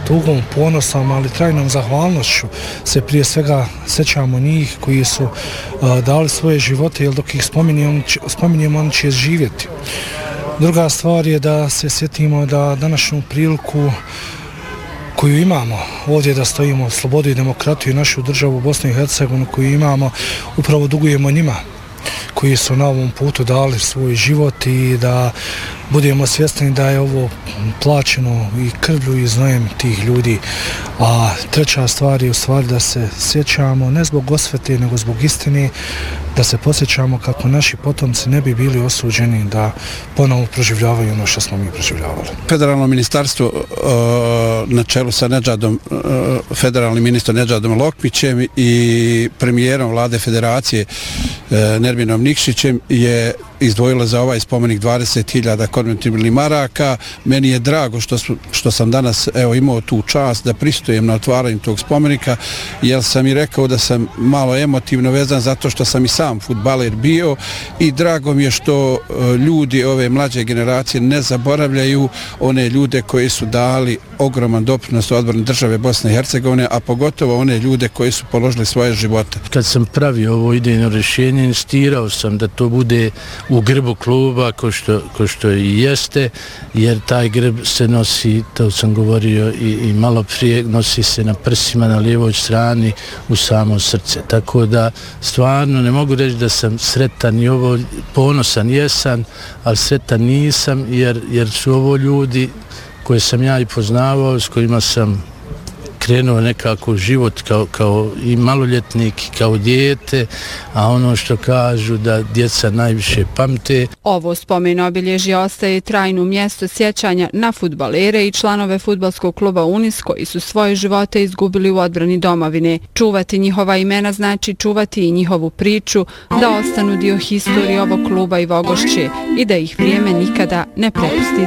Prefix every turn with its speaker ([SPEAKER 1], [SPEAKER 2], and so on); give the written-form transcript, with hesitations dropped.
[SPEAKER 1] tugom, ponosom, ali trajnom zahvalnošću se prije svega sećamo njih koji su dali svoje živote, jer dok ih spominjemo oni će živjeti. Druga stvar je da se sjetimo da današnju priliku koju imamo ovdje da stojimo slobodu i demokratiju i našu državu Bosnu i Hercegovinu koju imamo, upravo dugujemo njima koji su na ovom putu dali svoj život i da budemo svjesni da je ovo plaćeno i krvlju i znojem tih ljudi. A treća stvar je u stvari da se sjećamo ne zbog osvete nego zbog istine, da se posjećamo kako naši potomci ne bi bili osuđeni da ponovo proživljavaju ono što smo mi proživljavali.
[SPEAKER 2] Federalno ministarstvo na čelu sa federalnim ministrom Nedžadom Lokmićem i premijerom vlade federacije Nerminom Nikšićem je izdvojilo za ovaj spomenik 20.000 konvertibilnih maraka. Meni je drago što sam danas imao tu čast da pristujem na otvaranju tog spomenika, jer sam i rekao da sam malo emotivno vezan zato što sam i sam fudbaler bio i drago mi je što ljudi ove mlađe generacije ne zaboravljaju one ljude koji su dali ogroman doprinos odbrani države Bosne i Hercegovine, a pogotovo one ljude koji su položili svoje živote.
[SPEAKER 3] Kad sam pravio ovo idejno rješenje, insistirao sam da to bude u grbu kluba ko što i jeste, jer taj grb se nosi, to sam govorio i malo prije, nosi se na prsima na lijevoj strani u samo srce. Tako da stvarno ne mogu reći da sam sretan i ovo ponosan jesam, ali sretan nisam jer su ovo ljudi koje sam ja i poznavao, s kojima sam krenuo nekako život kao i maloljetnik, kao dijete, a ono što kažu da djeca najviše pamte.
[SPEAKER 4] Ovo spomen obilježje ostaje trajno mjesto sjećanja na fudbalere i članove fudbalskog kluba Unis koji su svoje živote izgubili u odbrani domovine. Čuvati njihova imena znači čuvati i njihovu priču, da ostanu dio historije ovog kluba i Vogošće i da ih vrijeme nikada ne prepusti